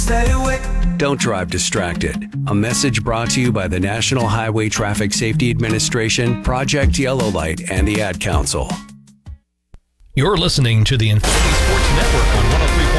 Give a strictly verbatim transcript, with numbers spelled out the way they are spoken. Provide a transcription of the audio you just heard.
stay away. Don't drive distracted. A message brought to you by the National Highway Traffic Safety Administration, Project Yellow Light, and the Ad Council. You're listening to the Infinity Sports Network on one oh three point